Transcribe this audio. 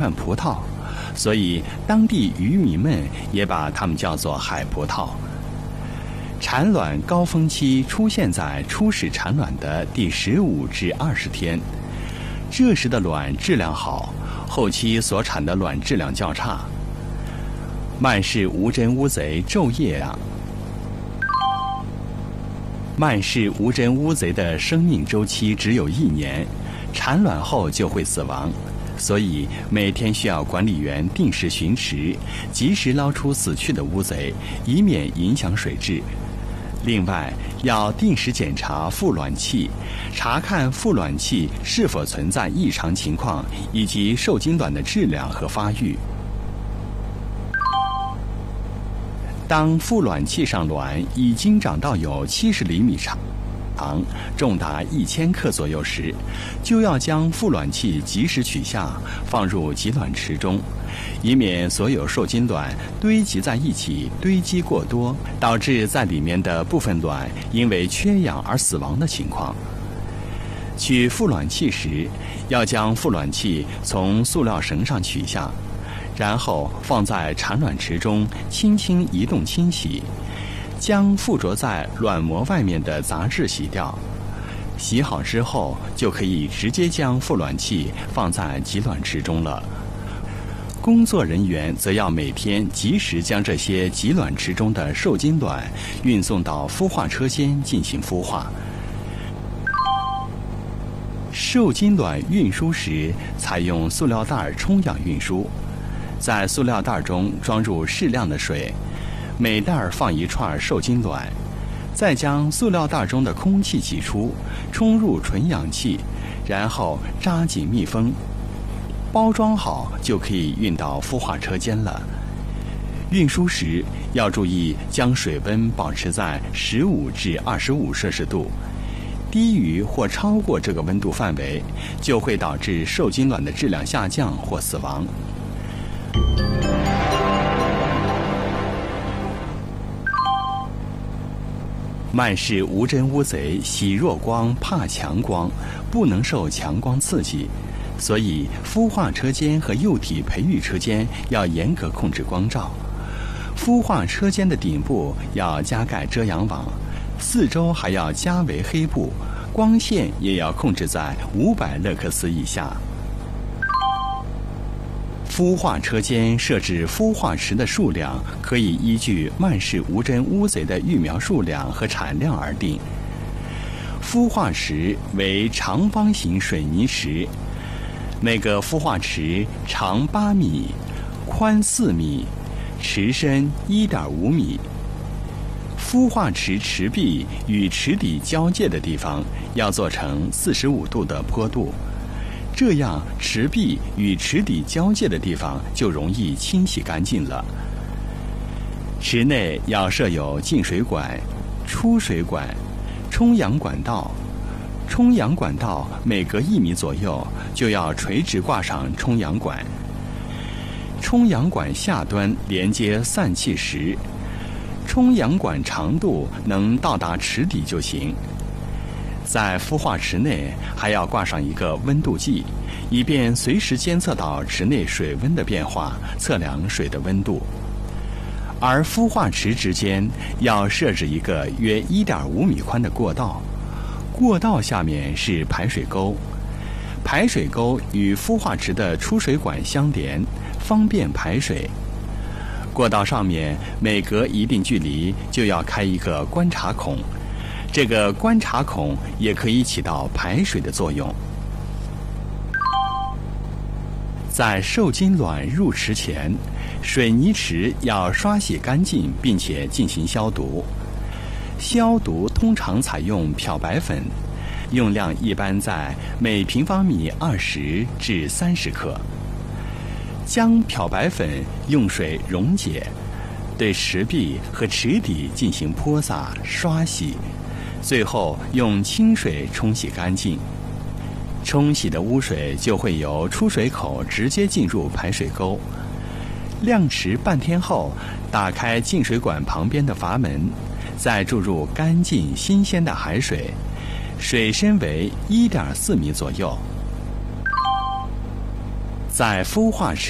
算葡萄，所以当地渔民们也把它们叫做海葡萄。产卵高峰期出现在初始产卵的第15至20天，这时的卵质量好，后期所产的卵质量较差。曼氏无针乌贼昼夜啊！曼氏无针乌贼的生命周期只有1年，产卵后就会死亡，所以每天需要管理员定时巡池，及时捞出死去的乌贼，以免影响水质。另外，要定时检查孵卵器，查看孵卵器是否存在异常情况，以及受精卵的质量和发育。当孵卵器上卵已经长到有70厘米长，重达1000克左右时，就要将孵卵器及时取下，放入集卵池中，以免所有受精卵堆积在一起，堆积过多，导致在里面的部分卵因为缺氧而死亡的情况。取孵卵器时，要将孵卵器从塑料绳上取下，然后放在产卵池中轻轻移动清洗，将附着在卵膜外面的杂质洗掉。洗好之后，就可以直接将孵卵器放在集卵池中了。工作人员则要每天及时将这些集卵池中的受精卵运送到孵化车间进行孵化。受精卵运输时采用塑料袋充氧运输，在塑料袋中装入适量的水，每袋放一串受精卵，再将塑料袋中的空气挤出，充入纯氧气，然后扎紧密封，包装好就可以运到孵化车间了。运输时要注意将水温保持在15至25摄氏度，低于或超过这个温度范围，就会导致受精卵的质量下降或死亡。曼氏无针乌贼喜弱光怕强光，不能受强光刺激，所以孵化车间和幼体培育车间要严格控制光照。孵化车间的顶部要加盖遮阳网，四周还要加围黑布，光线也要控制在500勒克斯以下。孵化车间设置孵化池的数量可以依据曼氏无针乌贼的育苗数量和产量而定。孵化池为长方形水泥池，每个孵化池长8米，宽4米，池深1.5米。孵化池池壁与池底交界的地方要做成45度的坡度，这样池壁与池底交界的地方就容易清洗干净了。池内要设有进水管、出水管、充氧管道。充氧管道每隔1米左右就要垂直挂上充氧管。充氧管下端连接散气石，充氧管长度能到达池底就行。在孵化池内还要挂上一个温度计，以便随时监测到池内水温的变化，测量水的温度。而孵化池之间要设置一个约1.5米宽的过道，过道下面是排水沟，排水沟与孵化池的出水管相连，方便排水。过道上面每隔一定距离就要开一个观察孔，这个观察孔也可以起到排水的作用。在受精卵入池前，水泥池要刷洗干净，并且进行消毒。消毒通常采用漂白粉，用量一般在每平方米20至30克。将漂白粉用水溶解，对池壁和池底进行泼洒、刷洗，最后用清水冲洗干净。冲洗的污水就会由出水口直接进入排水沟。晾池半天后，打开进水管旁边的阀门，再注入干净新鲜的海水，水深为1.4米左右。 在孵化时